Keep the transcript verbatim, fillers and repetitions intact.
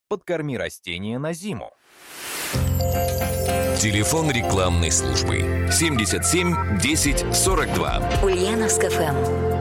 Подкорми растения на зиму. Телефон рекламной службы семьдесят семь десять сорок два. Ульяновск эф эм.